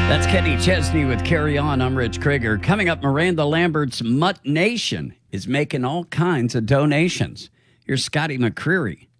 That's Kenny Chesney with Carry On. I'm Rich Krieger. Coming up, Miranda Lambert's Mutt Nation is making all kinds of donations. Here's Scotty McCreery